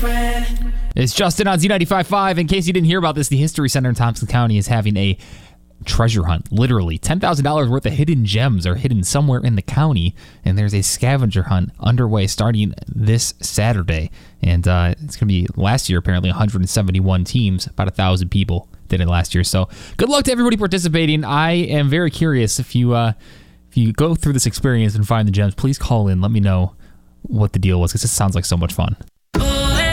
It's Justin on Z95.5. In case you didn't hear about this, the History Center in Thompson County is having a treasure hunt. Literally, $10,000 worth of hidden gems are hidden somewhere in the county, and there's a scavenger hunt underway starting this Saturday. And it's going to be, last year, apparently 171 teams, about 1,000 people did it last year. So good luck to everybody participating. I am very curious if you go through this experience and find the gems, please call in. Let me know what the deal was, because this sounds like so much fun.